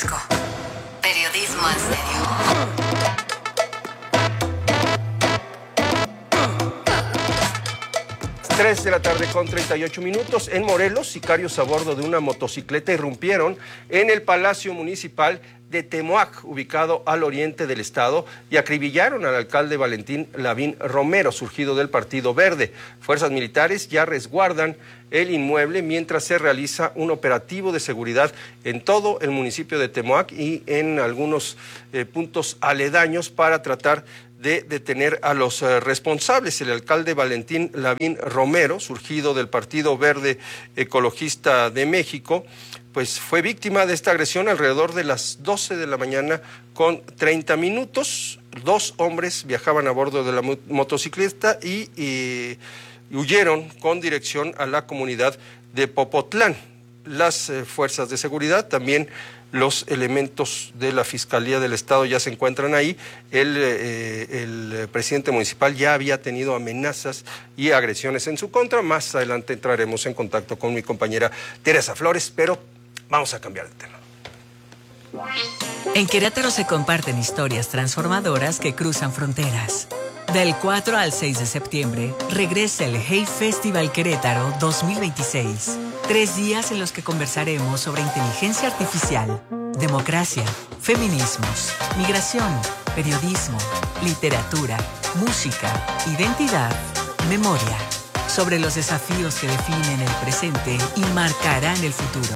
Jalisco. Periodismo en serio. 3 de la tarde con 38 minutos. En Morelos, sicarios a bordo de una motocicleta irrumpieron en el Palacio Municipal de Temoac, ubicado al oriente del estado, y acribillaron al alcalde Valentín Lavín Romero, surgido del Partido Verde. Fuerzas militares ya resguardan el inmueble mientras se realiza un operativo de seguridad en todo el municipio de Temoac y en algunos puntos aledaños para tratar de detener a los responsables. El alcalde Valentín Lavín Romero, surgido del Partido Verde Ecologista de México, pues fue víctima de esta agresión alrededor de las 12 de la mañana con 30 minutos. Dos hombres viajaban a bordo de la motocicleta y huyeron con dirección a la comunidad de Popotlán. Las fuerzas de seguridad, también los elementos de la Fiscalía del Estado ya se encuentran ahí. El presidente municipal ya había tenido amenazas y agresiones en su contra. Más adelante entraremos en contacto con mi compañera Teresa Flores, pero vamos a cambiar de tema. En Querétaro se comparten historias transformadoras que cruzan fronteras. Del 4 al 6 de septiembre, regresa el Hey Festival Querétaro 2026. 3 días en los que conversaremos sobre inteligencia artificial, democracia, feminismos, migración, periodismo, literatura, música, identidad, memoria. Sobre los desafíos que definen el presente y marcarán el futuro.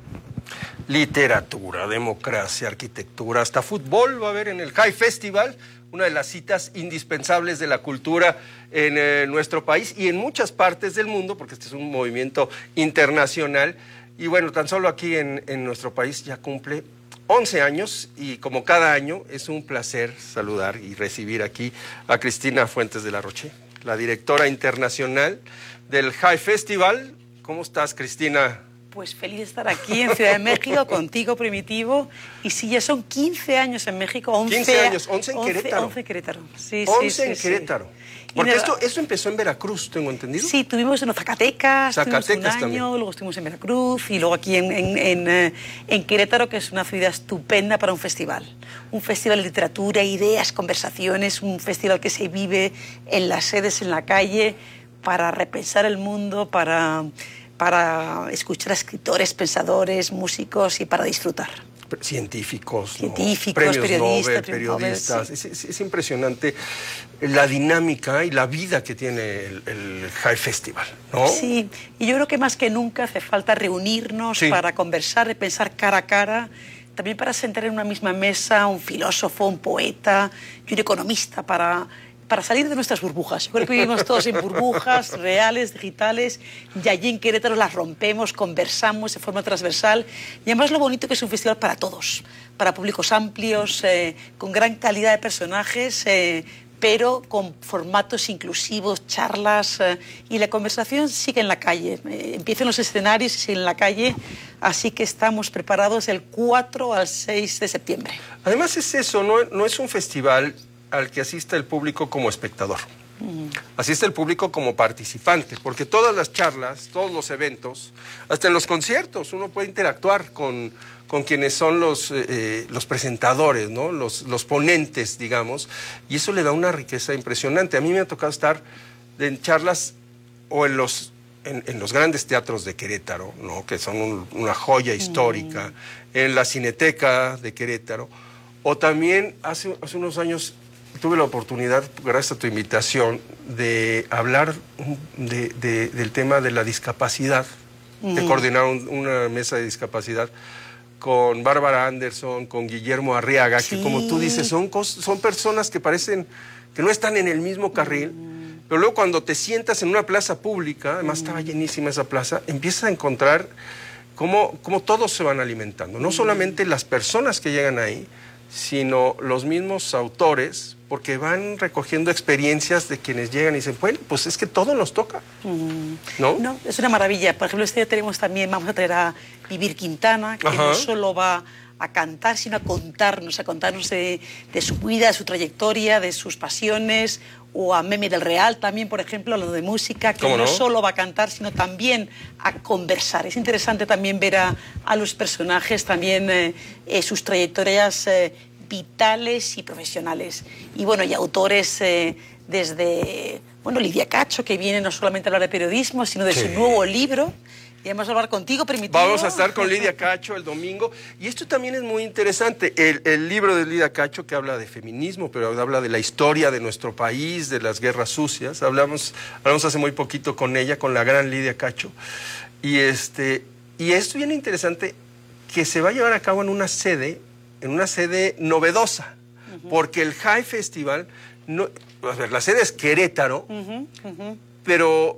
Literatura, democracia, arquitectura, hasta fútbol va a haber en el Hey Festival, una de las citas indispensables de la cultura en nuestro país y en muchas partes del mundo, porque este es un movimiento internacional. Y bueno, tan solo aquí en nuestro país ya cumple 11 años y como cada año es un placer saludar y recibir aquí a Cristina Fuentes de la Roche, la directora internacional del Hey Festival. ¿Cómo estás, Cristina? Pues feliz de estar aquí en Ciudad de México, contigo, Primitivo. Y sí, ya son 15 años en México. 15 años, 11 en Querétaro. 11 en Querétaro, sí. 11 en Querétaro. Porque esto empezó en Veracruz, tengo entendido. Sí, tuvimos en Zacatecas, tuvimos un año, también. Luego estuvimos en Veracruz y luego aquí en Querétaro, que es una ciudad estupenda para un festival. Un festival de literatura, ideas, conversaciones, un festival que se vive en las sedes, en la calle, para repensar el mundo, para escuchar a escritores, pensadores, músicos y para disfrutar. Científicos, ¿no? Premios Nobel, periodistas. Sí. Es impresionante la dinámica y la vida que tiene el Hey Festival, ¿no? Sí, y yo creo que más que nunca hace falta reunirnos para conversar, pensar cara a cara, también para sentar en una misma mesa un filósofo, un poeta y un economista para salir de nuestras burbujas. Yo creo que vivimos todos en burbujas reales, digitales, y allí en Querétaro las rompemos, conversamos de forma transversal, y además lo bonito que es un festival para todos, para públicos amplios, con gran calidad de personajes, pero con formatos inclusivos, charlas, y la conversación sigue en la calle. Empiezan los escenarios y sigue en la calle, así que estamos preparados del 4 al 6 de septiembre. Además es eso, no es un festival al que asista el público como espectador. Asiste el público como participante, porque todas las charlas, todos los eventos, hasta en los conciertos, uno puede interactuar con quienes son los presentadores, ¿no? Los ponentes, digamos, y eso le da una riqueza impresionante. A mí me ha tocado estar en charlas o en los grandes teatros de Querétaro, ¿no? Que son una joya histórica, en la Cineteca de Querétaro, o también hace unos años tuve la oportunidad, gracias a tu invitación, de hablar del tema de la discapacidad, de coordinar una mesa de discapacidad con Bárbara Anderson, con Guillermo Arriaga, que como tú dices, son personas que parecen que no están en el mismo carril, pero luego cuando te sientas en una plaza pública, además estaba llenísima esa plaza, empiezas a encontrar cómo todos se van alimentando, no solamente las personas que llegan ahí, sino los mismos autores, porque van recogiendo experiencias de quienes llegan y dicen, bueno, pues es que todo nos toca, ¿no? No, es una maravilla. Por ejemplo, este día vamos a traer a Vivir Quintana, que no solo va a cantar, sino a contarnos de su vida, de su trayectoria, de sus pasiones, o a Meme del Real también, por ejemplo, hablando de música, que no solo va a cantar, sino también a conversar. Es interesante también ver a los personajes, también sus trayectorias vitales y profesionales. Y bueno, y autores desde, bueno, Lidia Cacho, que viene no solamente a hablar de periodismo, sino de su nuevo libro. Y vamos a hablar contigo, Primitivo. Vamos a estar con Lidia Cacho el domingo. Y esto también es muy interesante. El libro de Lidia Cacho, que habla de feminismo, pero habla de la historia de nuestro país, de las guerras sucias. Hablamos hace muy poquito con ella, con la gran Lidia Cacho. Y esto viene interesante, que se va a llevar a cabo en una sede novedosa. Porque el High Festival, la sede es Querétaro, pero